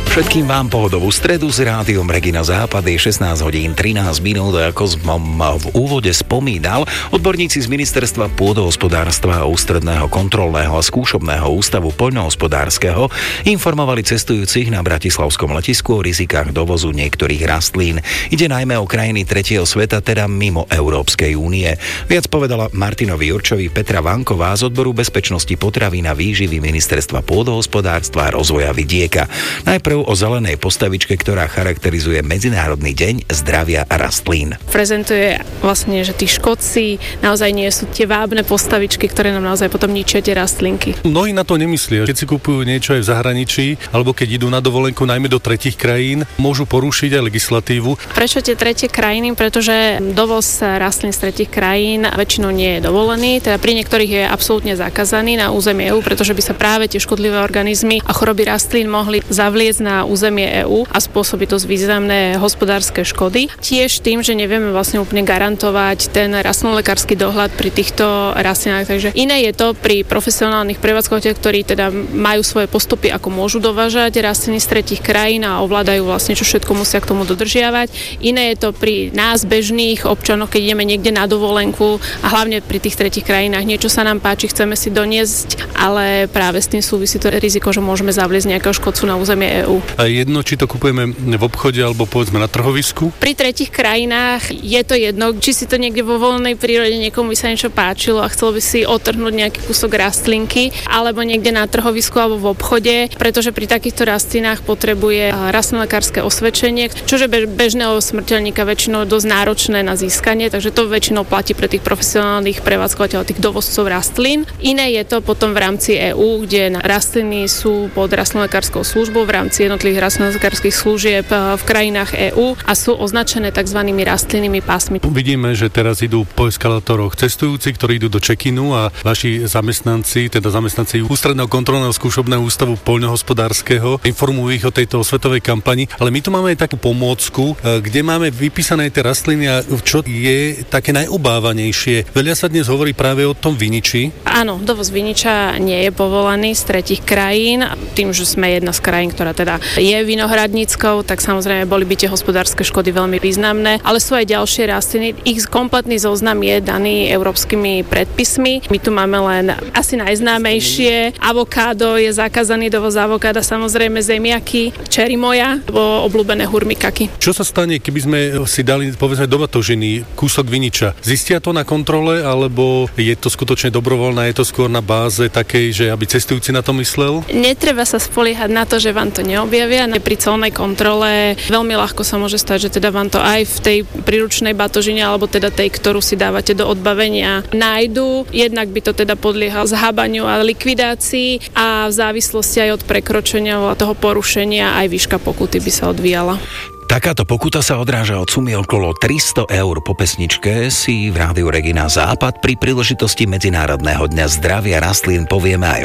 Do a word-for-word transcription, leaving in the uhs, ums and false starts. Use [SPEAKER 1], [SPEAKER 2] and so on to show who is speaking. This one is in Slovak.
[SPEAKER 1] Všetkým vám pohodovú stredu s rádiom Regina Západ, je šestnásť hodín trinásť minút a ako som v úvode spomínal, odborníci z Ministerstva pôdohospodárstva a Ústredného kontrolného a skúšobného ústavu poľnohospodárskeho informovali cestujúcich na bratislavskom letisku o rizikách dovozu niektorých rastlín. Ide najmä o krajiny tretieho sveta, teda mimo Európskej únie. Viac povedala Martinovi Jurčovi Petra Vanková z odboru bezpečnosti potravín a výživy Ministerstva pôdohospodárstva a rozvoja vidieka. Najprv o zelenej postavičke, ktorá charakterizuje Medzinárodný deň zdravia rastlín.
[SPEAKER 2] Prezentuje vlastne, že tí škodci naozaj nie sú tie vábne postavičky, ktoré nám naozaj potom ničia tie rastlinky.
[SPEAKER 3] Mnohí na to nemyslia. Keď si kupujú niečo aj v zahraničí, alebo keď idú na dovolenku najmä do tretích krajín, môžu porušiť aj legislatívu.
[SPEAKER 2] Prečo tie tretie krajiny? Pretože dovoz rastlín z tretích krajín väčšinou nie je dovolený, teda pri niektorých je absolútne zakázaný na území EÚ, pretože by sa práve tie škodlivé organizmy a choroby rastlín mohli zavliecť na územie EÚ a spôsobiť dosť významné hospodárske škody. Tiež tým, že nevieme vlastne úplne garantovať ten rastlinnolekársky dohľad pri týchto rastlinách. Takže iné je to pri profesionálnych prevádzkovateľoch, ktorí teda majú svoje postupy, ako môžu dovážať rastliny z tretích krajín a ovládajú vlastne, čo všetko musia k tomu dodržiavať. Iné je to pri nás bežných občanoch, keď ideme niekde na dovolenku a hlavne pri tých tretích krajinách. Niečo sa nám páči, chceme si doniesť, ale práve s tým súvisí to riziko, že môžeme zavliecť nejakého škodcu na územie EÚ.
[SPEAKER 3] A jedno, či to kupujeme v obchode alebo povedzme na trhovisku?
[SPEAKER 2] Pri tretích krajinách je to jedno, či si to niekde vo voľnej prírode niekomu by sa niečo páčilo a chcel by si otrhnúť nejaký kúsok rastlinky, alebo niekde na trhovisku alebo v obchode, pretože pri takýchto rastlinách potrebuje rastlinolekárske osvedčenie, čože bežného smrteľníka väčšinou dosť náročné na získanie, takže to väčšinou platí pre tých profesionálnych prevádzkovateľov, tých dovozcov rastlín. Iné je to potom v rámci EÚ, kde rastliny sú pod rastlinnolekárskou službou v rámci jednotlivých rastlinnolekársky služieb v krajinách EÚ a sú označené tzv. Rastlinnými pásmi.
[SPEAKER 3] Vidíme, že teraz idú po eskalátoroch cestujúci, ktorí idú do check-inu a vaši zamestnanci, teda zamestnanci Ústredného kontrolného skúšobného ústavu poľnohospodárskeho informujú ich o tejto osvetovej kampani, ale my tu máme aj takú pomôcku, kde máme vypísané tie rastliny a čo je také najobávanejšie. Veľa sa dnes hovorí práve o tom viniči.
[SPEAKER 2] Áno, dovoz viniča nie je povolaný z tretích krajín. Tým, že sme jedna z krajín, ktorá teda je vinohradníckou, tak samozrejme boli by tie hospodárske škody veľmi významné, ale sú aj ďalšie rastliny. Ich kompletný zoznam je daný európskymi predpismi. My tu máme len asi najznámejšie. Avokádo, je zakázaný dovoz avokáda, samozrejme zemiaky, čeri moja, alebo obľúbené hurmikaky.
[SPEAKER 3] Čo sa stane, keby sme si dali povedzme do batožiny kúsok viniča? Zistia to na kontrole, alebo je to skutočne dobrovoľné, je to skôr na báze takej, že aby cestujúci na to myslel?
[SPEAKER 2] Netreba sa spoliehať na to, že vám to neobjavia. Pri colnej kontrole veľmi ľahko sa môže stať, že teda vám to aj v tej príručnej batožine, alebo teda tej, ktorú si dávate do odbavenia, nájdu. Jednak by to teda podliehal zhábaniu a likvidácii a v závislosti aj od prekročenia toho porušenia aj výška pokuty by sa odvíjala.
[SPEAKER 1] Takáto pokuta sa odráža od sumy okolo tristo eur. Po pesničke si v rádiu Regina Západ pri príležitosti Medzinárodného dňa zdravia rastlín povieme aj